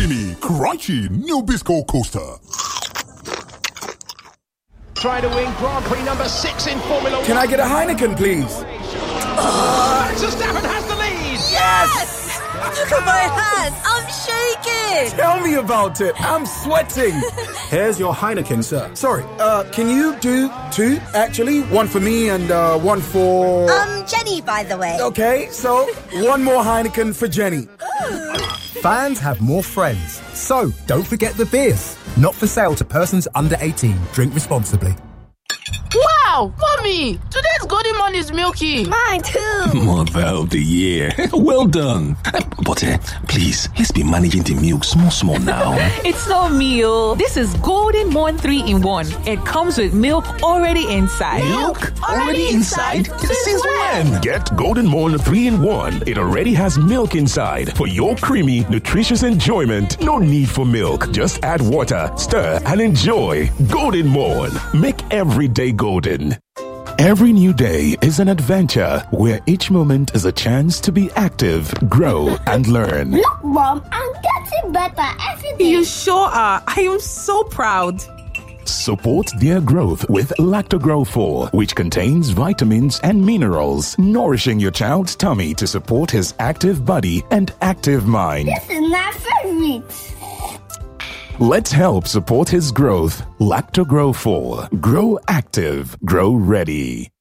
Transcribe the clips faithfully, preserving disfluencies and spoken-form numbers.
creamy, crunchy new Bisco Coaster. Try to win Grand Prix number six in Formula One. Can I get a Heineken, please? Uh, Max Verstappen has the lead. Yes! Look at my hands. I'm shaking. Tell me about it. I'm sweating. Here's your Heineken, sir. Sorry, uh, can you do two, actually? One for me and uh, one for... Um, Jenny, by the way. Okay, so one more Heineken for Jenny. Fans have more friends, so don't forget the beers. Not for sale to persons under eighteen. Drink responsibly. Wow, mommy, today's golden morn is milky. Mine too. Mother of the year. Well done. But uh, please, let's be managing the milk small, small now. It's not meal. This is Golden Morn three in one. It comes with milk already inside. Milk already, already inside? inside? Since when? when? Get Golden Morn three in one. It already has milk inside. For your creamy, nutritious enjoyment, no need for milk. Just add water, stir, and enjoy. Golden Morn. Make every day golden. Every new day is an adventure where each moment is a chance to be active, grow, and learn. Look, Mom, I'm getting better every day. You sure are. I am so proud. Support their growth with Lactogrow four, which contains vitamins and minerals, nourishing your child's tummy to support his active body and active mind. This is my favorite. Let's help support his growth. Lactogrow four. Grow active. Grow ready.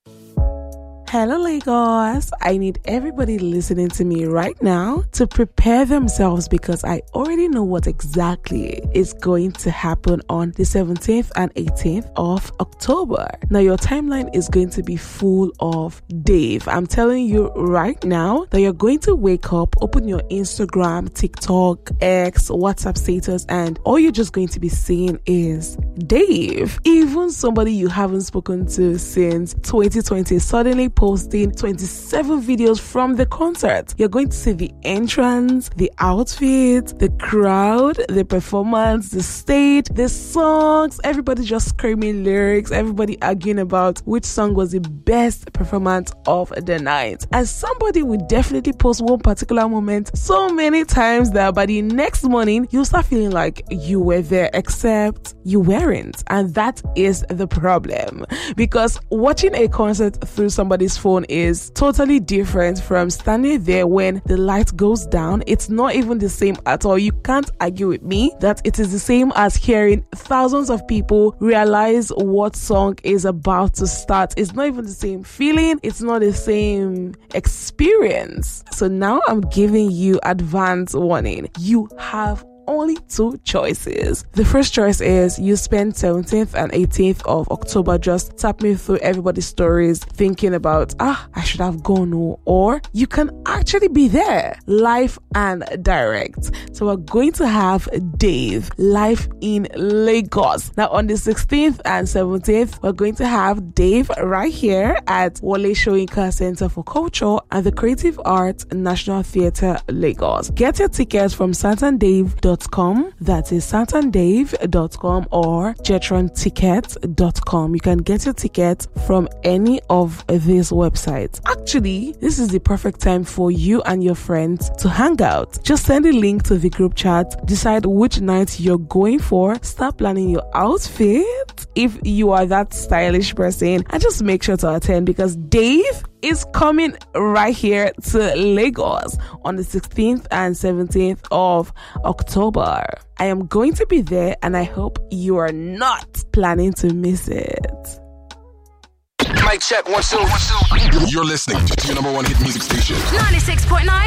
Hello, Lagos. I need everybody listening to me right now to prepare themselves because I already know what exactly is going to happen on the seventeenth and eighteenth of October. Now, your timeline is going to be full of Dave. I'm telling you right now that you're going to wake up, open your Instagram, TikTok, X, WhatsApp status, and all you're just going to be seeing is Dave. Even somebody you haven't spoken to since twenty twenty suddenly posting twenty-seven videos from the concert. You're going to see the entrance, the outfit, the crowd, the performance, the stage, the songs, everybody just screaming lyrics, everybody arguing about which song was the best performance of the night. And somebody will definitely post one particular moment so many times that by the next morning, you'll start feeling like you were there, except you weren't. And that is the problem. Because watching a concert through somebody's phone is totally different from standing there when the light goes down. It's not even the same at all. You can't argue with me that it is the same as hearing thousands of people realize what song is about to start. It's not even the same feeling. It's not the same experience. So now I'm giving you advance warning. You have only two choices. The first choice is you spend seventeenth and eighteenth of October just tapping through everybody's stories, thinking about, ah, I should have gone. Or you can actually be there, live and direct. So we're going to have Dave live in Lagos. Now on the sixteenth and seventeenth, we're going to have Dave right here at Wole Soyinka Center for Culture and the Creative Arts National Theatre, Lagos. Get your tickets from santan dave dot com. That is santan dave dot com or jetron tickets dot com. You can get your tickets from any of these websites. Actually, this is the perfect time for you and your friends to hang out. Just send a link to the group chat, decide which night you're going for, start planning your outfit if you are that stylish person, and just make sure to attend because Dave is coming right here to Lagos on the sixteenth and seventeenth of October. I am going to be there and I hope you are not planning to miss it. Mic check, one, two, one, two. You're listening to your number one hit music station. ninety-six point nine